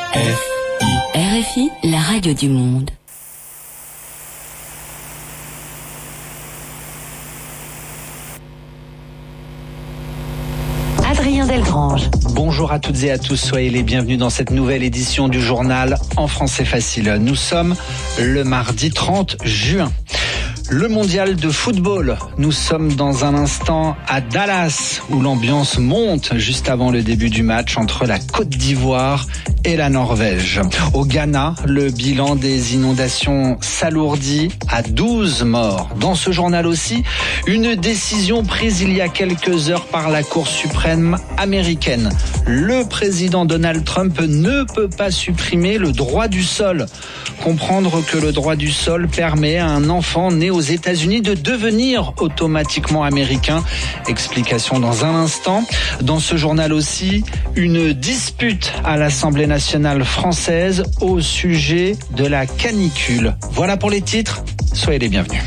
RFI, la radio du monde. Adrien Delgrange. Bonjour à toutes et à tous, soyez les bienvenus dans cette nouvelle édition du journal En français facile. Nous sommes le mardi 30 juin. Le mondial de football, nous sommes dans un instant à Dallas où l'ambiance monte juste avant le début du match entre la Côte d'Ivoire et la Norvège. Au Ghana, le bilan des inondations s'alourdit à 12 morts. Dans ce journal aussi, une décision prise il y a quelques heures par la Cour suprême américaine. Le président Donald Trump ne peut pas supprimer le droit du sol. Comprendre que le droit du sol permet à un enfant né aux États-Unis de devenir automatiquement américain. Explication dans un instant. Dans ce journal aussi, une dispute à l'Assemblée nationale française au sujet de la canicule. Voilà pour les titres. Soyez les bienvenus.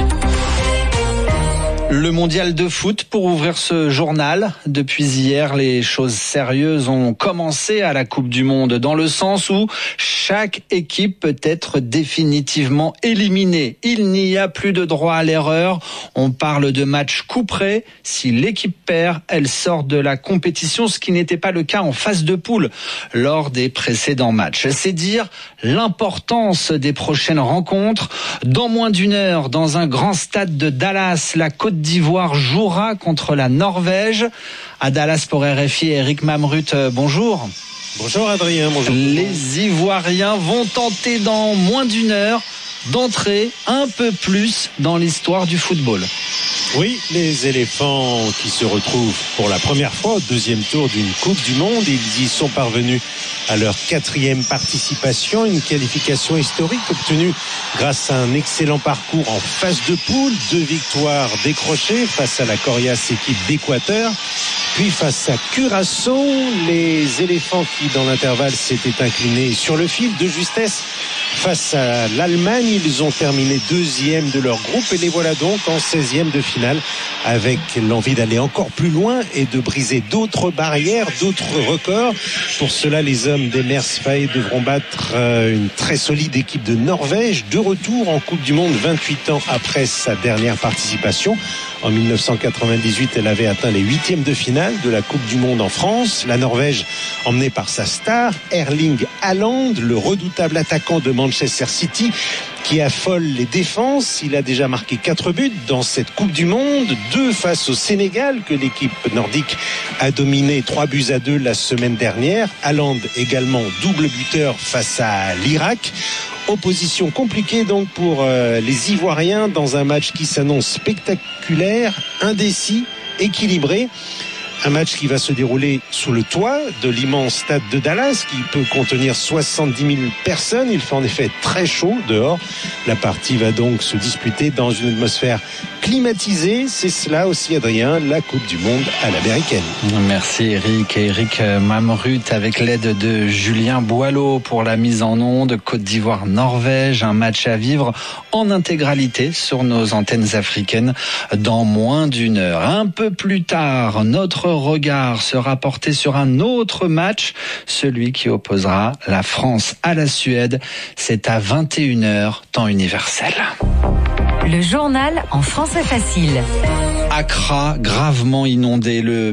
Le mondial de foot pour ouvrir ce journal. Depuis hier, les choses sérieuses ont commencé à la Coupe du Monde dans le sens où chaque équipe peut être définitivement éliminée. Il n'y a plus de droit à l'erreur. On parle de match couperé. Si l'équipe perd, elle sort de la compétition, ce qui n'était pas le cas en phase de poule lors des précédents matchs. C'est dire l'importance des prochaines rencontres. Dans moins d'une heure, dans un grand stade de Dallas, la Côte d'Ivoire jouera contre la Norvège. À Dallas pour RFI, Eric Mamrut, bonjour. Bonjour Adrien, bonjour. Les Ivoiriens vont tenter dans moins d'une heure d'entrer un peu plus dans l'histoire du football. Oui, les éléphants qui se retrouvent pour la première fois au deuxième tour d'une Coupe du Monde. Ils y sont parvenus à leur 4e participation, une qualification historique obtenue grâce à un excellent parcours en phase de poule, 2 victoires décrochées face à la coriace équipe d'Équateur, puis face à Curaçao, les éléphants qui dans l'intervalle s'étaient inclinés sur le fil de justesse face à l'Allemagne. Ils ont terminé 2e de leur groupe et les voilà donc en 16e de finale avec l'envie d'aller encore plus loin et de briser d'autres barrières, d'autres records. Pour cela, les hommes d'Emers Faé devront battre une très solide équipe de Norvège, de retour en Coupe du Monde 28 ans après sa dernière participation. En 1998, elle avait atteint les 8e de finale de la Coupe du Monde en France. La Norvège, emmenée par sa star, Erling Haaland, le redoutable attaquant de Manchester City, qui affole les défenses. Il a déjà marqué 4 buts dans cette Coupe du Monde, 2 face au Sénégal, que l'équipe nordique a dominé 3-2 la semaine dernière. Haaland également double buteur face à l'Irak. Opposition compliquée donc pour les Ivoiriens dans un match qui s'annonce spectaculaire, indécis, équilibré. Un match qui va se dérouler sous le toit de l'immense stade de Dallas qui peut contenir 70 000 personnes. Il fait en effet très chaud dehors. La partie va donc se disputer dans une atmosphère climatisée. C'est cela aussi, Adrien, la Coupe du Monde à l'américaine. Merci Eric. Eric Mamrut avec l'aide de Julien Boileau pour la mise en onde. Côte d'Ivoire-Norvège, un match à vivre en intégralité sur nos antennes africaines dans moins d'une heure. Un peu plus tard, notre regard sera porté sur un autre match, celui qui opposera la France à la Suède. C'est à 21h, temps universel. Le journal En français facile. Accra, gravement inondé. Le